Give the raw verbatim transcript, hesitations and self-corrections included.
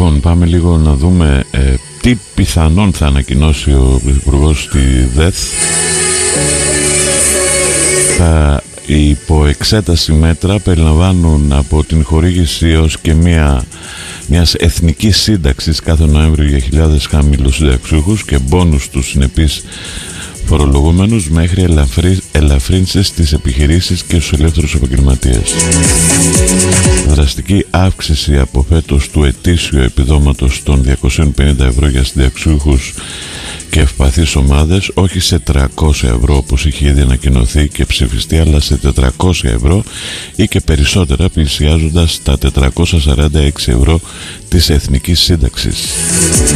Λοιπόν, πάμε λίγο να δούμε ε, τι πιθανόν θα ανακοινώσει ο Πρωθυπουργός στη ΔΕΘ. Τα υποεξέταση μέτρα περιλαμβάνουν από την χορήγηση έως και μια, μιας εθνικής σύνταξης κάθε Νοέμβριο για χιλιάδες χαμηλούς συνταξιούχους και μπόνους τους συνεπείς φορολογούμενους μέχρι ελαφρύ, ελαφρύνσεις στις επιχειρήσεις και στους ελεύθερους επαγγελματίες. Δραστική αύξηση από φέτος του ετήσιου επιδόματος των διακόσια πενήντα ευρώ για συνταξιούχους και ευπαθείς ομάδες, όχι σε τριακόσια ευρώ όπως είχε ήδη ανακοινωθεί και ψηφιστεί, αλλά σε τετρακόσια ευρώ ή και περισσότερα, πλησιάζοντας τα τετρακόσια σαράντα έξι ευρώ της εθνικής σύνταξης.